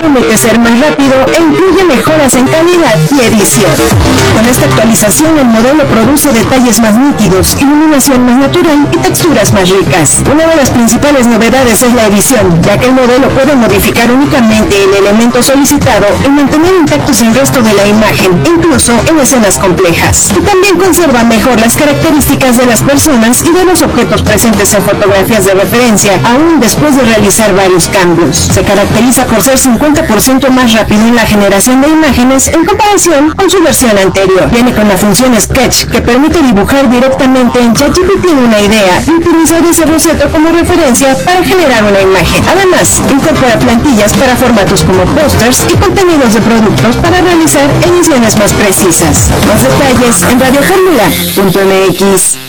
promete ser más rápido e incluye mejoras en calidad y edición. Con esta actualización, el modelo produce detalles más nítidos, iluminación más natural y texturas más ricas. Una de las principales novedades es la edición, ya que el modelo puede modificar únicamente el elemento solicitado y mantener intactos el resto de la imagen, incluso en escenas complejas. Y también conserva mejor las características de las personas y de los objetos presentes en fotografías de referencia, aún después de realizar varios cambios. Se caracteriza por ser 50% más rápido en la generación de imágenes en comparación con su versión anterior. Viene con la función Sketch, que permite dibujar directamente en ChatGPT una idea y utilizar ese boceto como referencia para generar una imagen. Además, incorpora plantillas para formatos como pósters y contenidos de productos para realizar ediciones más precisas. Más detalles en radioformula.mx.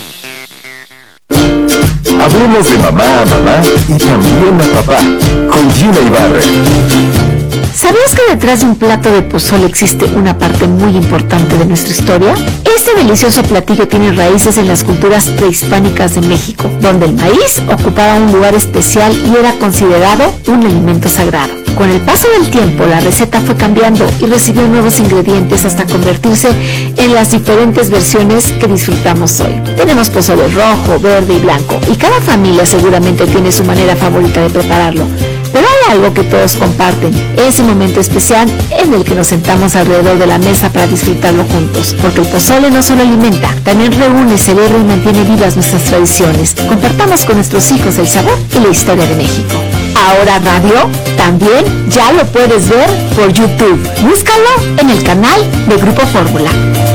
Hablemos de mamá a mamá y también a papá con Gina Ibarra. ¿Sabías que detrás de un plato de pozole existe una parte muy importante de nuestra historia? Este delicioso platillo tiene raíces en las culturas prehispánicas de México, donde el maíz ocupaba un lugar especial y era considerado un alimento sagrado. Con el paso del tiempo, la receta fue cambiando y recibió nuevos ingredientes hasta convertirse en las diferentes versiones que disfrutamos hoy. Tenemos pozole rojo, verde y blanco, y cada familia seguramente tiene su manera favorita de prepararlo. Pero hay algo que todos comparten, ese momento especial en el que nos sentamos alrededor de la mesa para disfrutarlo juntos. Porque el pozole no solo alimenta, también reúne, celebra y mantiene vivas nuestras tradiciones. Compartamos con nuestros hijos el sabor y la historia de México. Ahora Radio también ya lo puedes ver por YouTube. Búscalo en el canal de Grupo Fórmula.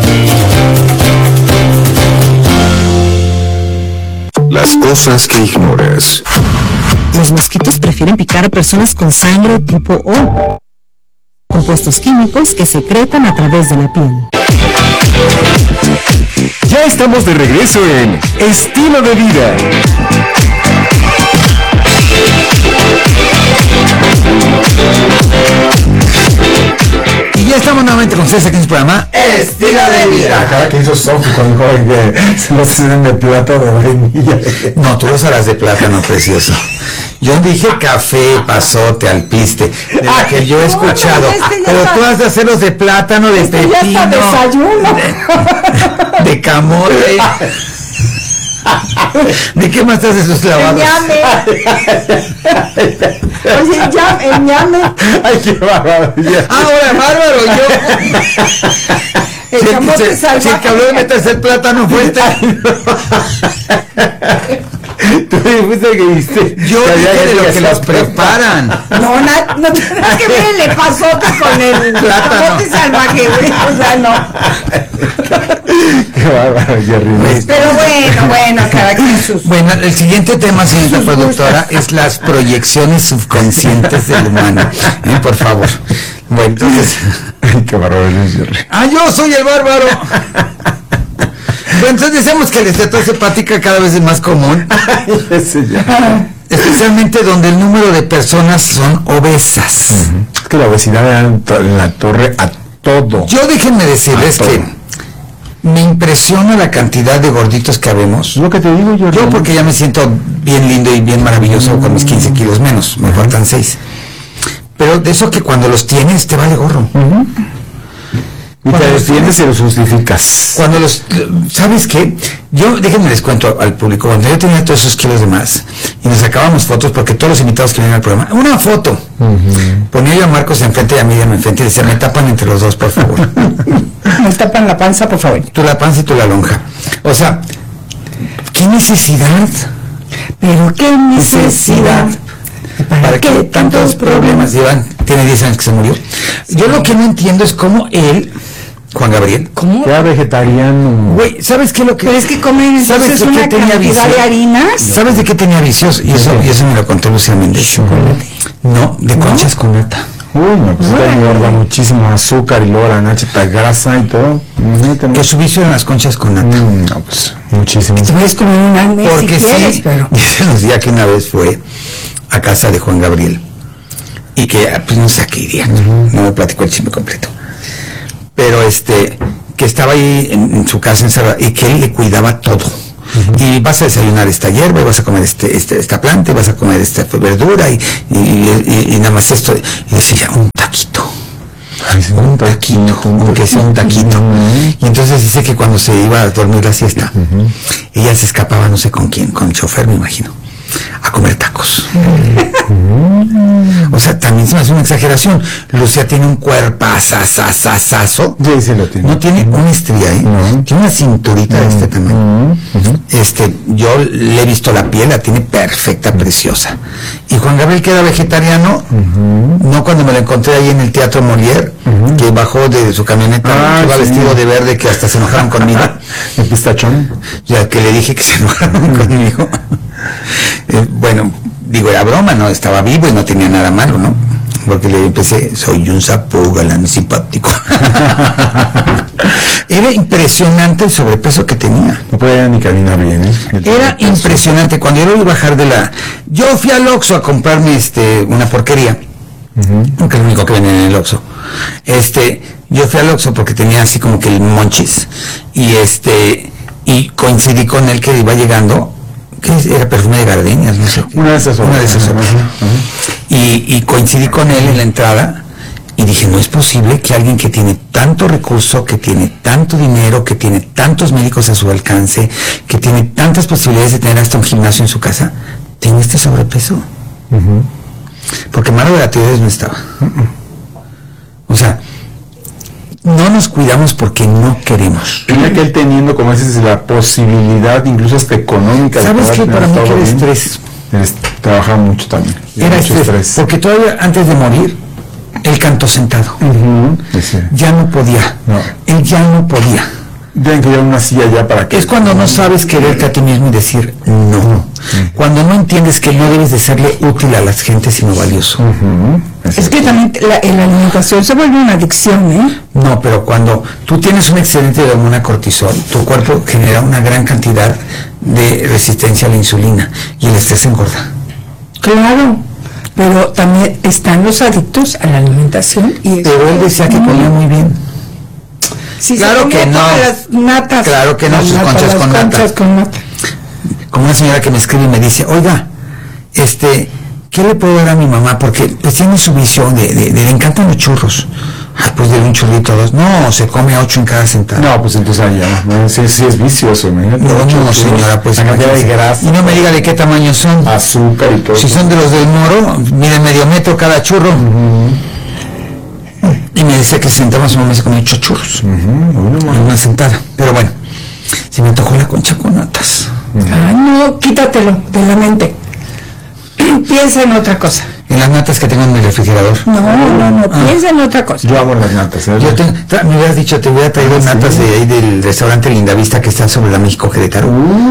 Las cosas que ignoras. Los mosquitos prefieren picar a personas con sangre tipo O, compuestos químicos que secretan a través de la piel. Ya estamos de regreso en Estilo de Vida. Y ya estamos nuevamente con ustedes aquí en su programa Estilo de Vida. Cada que hizo Sofi cuando dijo que se los sirven de plato de vainilla. No, tú los harás de plátano, precioso. Yo dije café, pasote, alpiste, de la que yo he escuchado. Pero tú has de hacerlos de plátano, de pepino, de camote. ¿De qué más te haces sus clavados? Oye, el ñame. Ay, qué bárbaro. Ahora, bárbaro, yo. El camote salvaje. Si el cabrón de meterse el plátano fue este. Tú dijiste que viste. Yo dije de lo que los preparan. No tendrá que ver el epazote con el camote salvaje, güey. O sea, no. Qué bárbaro, Jerry. Pero bueno, cada quien sus. Bueno, el siguiente tema, señora productora, es las proyecciones subconscientes del humano. Por favor. Bueno, entonces. Qué bárbaro, Jerry. Yo soy el bárbaro. Bueno, entonces decimos que la esteatosis hepática cada vez es más común. Especialmente donde el número de personas son obesas. Es que la obesidad en la torre a todo. Yo déjenme decirles que me impresiona la cantidad de gorditos que habemos. Lo que te digo yo. Yo porque ya me siento bien lindo y bien maravilloso con mis 15 kilos menos. Me faltan 6. Pero de eso que cuando los tienes te vale gorro. Y te defiendes y los justificas. Cuando ¿sabes qué? Déjenme les cuento al público, cuando yo tenía todos esos kilos de más, y nos sacábamos fotos, porque todos los invitados que venían al programa, una foto, ponía yo a Marcos enfrente y a Miriam enfrente, y decía, me tapan entre los dos, por favor. Me tapan la panza, por favor. Tú la panza y tú la lonja. O sea, ¿qué necesidad? Pero qué necesidad. ¿Para qué tantos problemas? Tiene 10 años que se murió. Yo lo que no entiendo es cómo él, Juan Gabriel, ¿cómo? Era vegetariano. Güey, ¿sabes qué lo que? Pero es que comen entonces una cantidad de harinas. ¿Sabes de qué tenía vicios? Y eso me lo contó Lucía Méndez. No, de conchas con nata. Uy, no, pues te engorda muchísimo azúcar y luego la nachita grasa y todo. Que su vicio eran las conchas con nata. No, pues muchísimo. Te puedes comer un alme porque si quieres, pero. Y se nos decía que una vez fue a casa de Juan Gabriel y que pues no sé a qué iría, no me platicó el chisme completo, pero que estaba ahí en su casa encerrado y que él le cuidaba todo. Y vas a desayunar esta hierba, y vas a comer esta planta, y vas a comer esta verdura y nada más esto. Y decía, un taquito, aunque sea un taquito. Y entonces dice que cuando se iba a dormir la siesta, ella se escapaba no sé con quién, con el chofer me imagino, a comer tacos. O sea, también se me hace una exageración. Lucía tiene un cuerpazazazazazo. Sí, sí lo tiene. No tiene una estría, tiene una cinturita de este tamaño. Yo le he visto la piel, la tiene perfecta, preciosa. Y Juan Gabriel, que era vegetariano, no cuando me lo encontré ahí en el Teatro Molière, que bajó de su camioneta, que iba vestido de verde, que hasta se enojaron conmigo. ¿El pistachón? Ya que le dije que se enojaron conmigo. Bueno, digo, era broma, no estaba vivo y no tenía nada malo, ¿no? Porque le empecé, soy un sapo galán simpático. Era impresionante el sobrepeso que tenía. No podía ni caminar bien, Era impresionante. Cuando yo lo iba a bajar yo fui al Oxxo a comprarme una porquería, que es lo único que venden en el Oxxo. Yo fui al Oxxo porque tenía así como que el monchis, y coincidí con él que iba llegando, que era perfume de gardenias, no sé. Una de esas horas. Y coincidí con él en la entrada y dije, no es posible que alguien que tiene tanto recurso, que tiene tanto dinero, que tiene tantos médicos a su alcance, que tiene tantas posibilidades de tener hasta un gimnasio en su casa, tenga este sobrepeso. Porque malo de la tiroides no estaba. O sea, no nos cuidamos porque no queremos. Mira que él teniendo, como dices, la posibilidad incluso hasta económica. ¿Sabes qué? Para mí que era estrés. Trabajaba mucho también. Era estrés. Porque todavía antes de morir, él cantó sentado. Ya no podía. Él ya no podía. Tienen que llevar una silla ya para que... Es cuando no sabes quererte a ti mismo y decir no. Cuando no entiendes que no debes de serle útil a las gentes sino valioso. Es que también la alimentación se vuelve una adicción, No, pero cuando tú tienes un excedente de hormona cortisol, tu cuerpo genera una gran cantidad de resistencia a la insulina y el estrés engorda. Claro, pero también están los adictos a la alimentación. Pero él decía que comía muy bien. Sí, claro que no. Las natas. Claro que no, sus conchas con nata. Como una señora que me escribe y me dice, oiga, ¿qué le puedo dar a mi mamá? Porque pues tiene su visión le encantan los churros. Ay, pues de un churrito a 2. No, se come 8 en cada sentada. No, pues entonces allá, sí es vicioso. No, señora, pues la cantidad de grasa. Y no me diga de qué tamaño son. Azúcar y todo. Si son de los del Moro, miden medio metro cada churro. Y me decía que se sentaba su mamá y se comía 8 churros. En una sentada. Pero bueno, se me antojó la concha con natas. Ay, no, quítatelo de la mente. Piensa en otra cosa. En las natas que tengo en mi refrigerador. No, piensa en otra cosa. Yo amo las natas. Me hubieras dicho, te hubiera traído natas de ahí del restaurante Lindavista que está sobre la México Querétaro.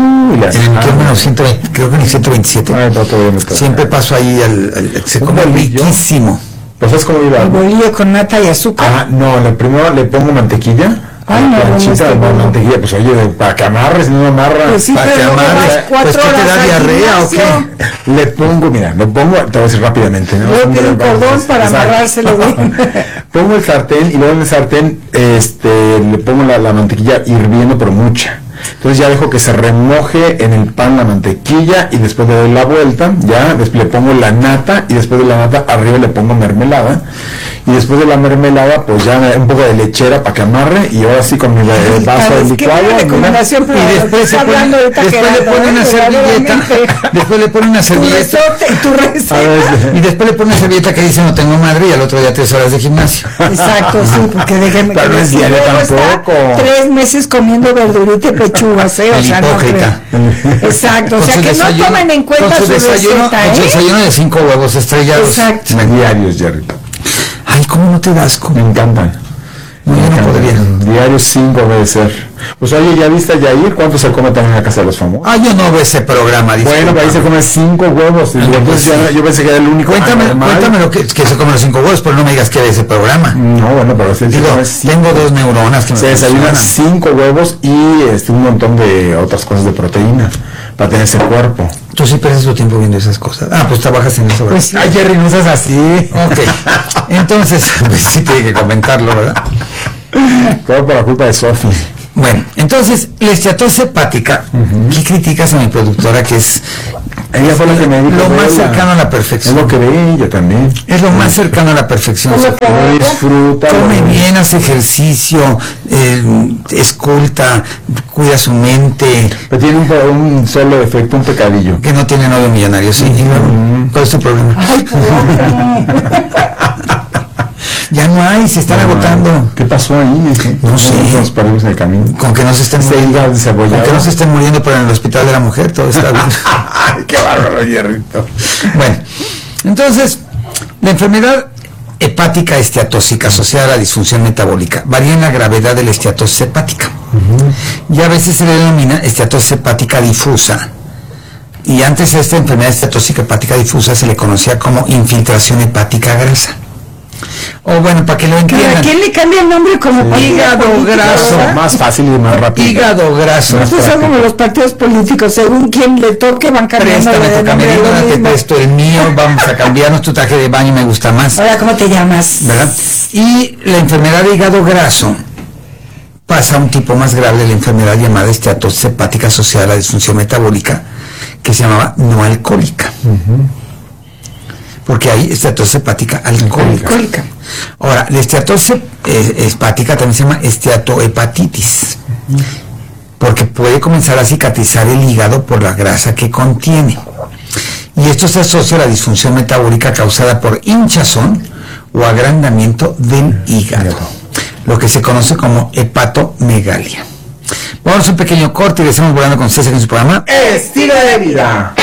Creo que en el 127. Siempre paso ahí se come riquísimo. Pues es como el bolillo con nata y azúcar. No, primero le pongo mantequilla. Mantequilla, pues oye, para que amarres, no amarra. Pues sí, para que amarres. Pues ¿qué te da diarrea o qué? Le pongo, te voy a decir rápidamente, ¿no? Luego tiene un cordón para amarrárselo bien. Pongo el sartén y luego en el sartén le pongo la mantequilla hirviendo, pero mucha. Entonces ya dejo que se remoje en el pan la mantequilla y después le doy la vuelta, después le pongo la nata y después de la nata arriba le pongo mermelada y después de la mermelada pues ya un poco de lechera para que amarre y ahora sí con mi vaso de licuado y después le pone una servilleta después le pone una servilleta y después le pone una servilleta que dice no tengo madre y al otro día 3 horas de gimnasio. Exacto, sí, porque déjeme que no es diario tampoco. 3 meses comiendo verdurita y pechugas, o sea, hipócrita. No exacto, o sea que no tomen en cuenta su receta, con su desayuno de 5 huevos estrellados. Exacto. Diarios, Jerry. Ay, ¿cómo no te da asco? Me encantan. No, yo no podría. Diarios 5 debe ser. Pues oye, ¿ya viste a Yair cuánto se come también en la casa de los famosos? Yo no veo ese programa. Bueno, ahí se come 5 huevos. Yo pensé que era el único. Cuéntame lo que se come los 5 huevos, pero no me digas que ve ese programa. No, bueno, pero tengo 2 neuronas que se desayunan 5 huevos y un montón de otras cosas de proteína para tener ese cuerpo. Tú sí pierdes tu tiempo viendo esas cosas. Pues trabajas en eso, ¿verdad? Pues, Jerry, no seas así. Ok. Entonces, pues sí tiene que comentarlo, ¿verdad? Todo por la culpa de Sofi. Bueno, entonces, la esteatosis hepática, ¿qué criticas a mi productora que es Ella fue la que me dijo. Lo más Bella. cercano a la perfección. Es lo que ve ella también. Es lo más cercano a la perfección. Lo disfruta. Come bien, hace ejercicio, esculta, cuida su mente. Pero tiene un solo defecto, un pecadillo. Que no tiene novio millonario, sí. ¿Cuál es tu problema? Ya no hay, se están agotando. ¿Qué pasó ahí? No sé. Nos perdimos en el camino. Con que no se estén muriendo, con que no se estén muriendo, pero en el hospital de la mujer todo está bien. ¡Qué bárbaro, Hierrito! Bueno, entonces, la enfermedad hepática esteatóxica asociada a la disfunción metabólica varía en la gravedad de la esteatosis hepática. Y a veces se le denomina esteatosis hepática difusa. Y antes a esta enfermedad esteatóxica hepática difusa se le conocía como infiltración hepática grasa. O bueno, para que lo entiendan. ¿A quién le cambia el nombre como Hígado graso. Más fácil y más rápido. Hígado graso. Estos son como los partidos políticos, según quien le toque van cambiando. Préstame tu camerino, ahora te mismo. presto el mío, vamos a cambiarnos, tu traje de baño me gusta más. Ahora, ¿cómo te llamas? ¿Verdad? Y la enfermedad de hígado graso pasa a un tipo más grave de la enfermedad llamada esteatosis hepática asociada a la disfunción metabólica, que se llamaba no alcohólica. Porque hay esteatosis hepática alcohólica. Ahora, la esteatosis hepática también se llama esteatohepatitis, porque puede comenzar a cicatrizar el hígado por la grasa que contiene. Y esto se asocia a la disfunción metabólica causada por hinchazón o agrandamiento del hígado, lo que se conoce como hepatomegalia. Vamos a un pequeño corte y estamos volando con César en su programa Estilo de vida.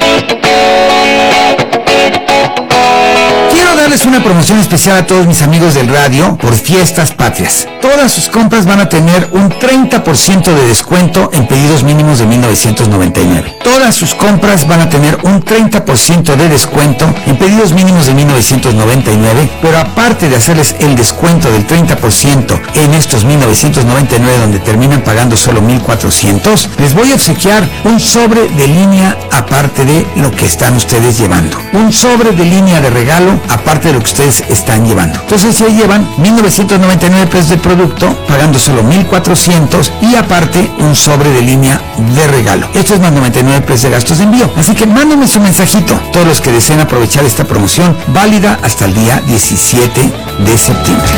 Quiero darles una promoción especial a todos mis amigos del radio por Fiestas Patrias. Todas sus compras van a tener un 30% de descuento en pedidos mínimos de 1999. Todas sus compras van a tener un 30% de descuento en pedidos mínimos de 1999, pero aparte de hacerles el descuento del 30% en estos 1999 donde terminan pagando solo 1,400, les voy a obsequiar un sobre de línea aparte de lo que están ustedes llevando. Un sobre de línea de regalo aparte de lo que ustedes están llevando. Entonces ya llevan 1,999 pesos de producto, pagando solo 1,400 y aparte un sobre de línea de regalo. Esto es más 99 pesos de gastos de envío. Así que mándenme su mensajito, todos los que deseen aprovechar esta promoción válida hasta el día 17 de septiembre.